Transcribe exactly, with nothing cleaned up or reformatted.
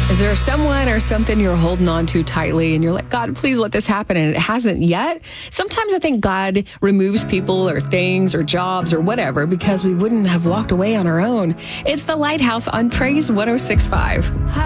Is there someone or something you're holding on to tightly and you're like, God, please let this happen, and it hasn't yet? Sometimes I think God removes people or things or jobs or whatever because we wouldn't have walked away on our own. It's the Lighthouse on Praise one oh six point five.